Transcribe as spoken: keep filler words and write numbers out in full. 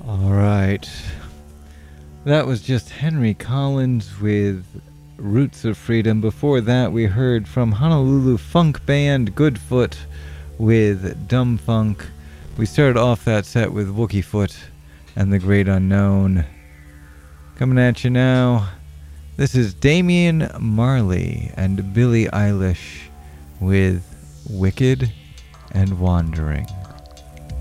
All right. That was just Henry Collins with Roots of Freedom. Before that, we heard from Honolulu funk band Goodfoot with Dumb Funk. We started off that set with Wookiefoot and The Great Unknown. Coming at you now, this is Damian Marley and Billie Eilish with Wicked and Wandering.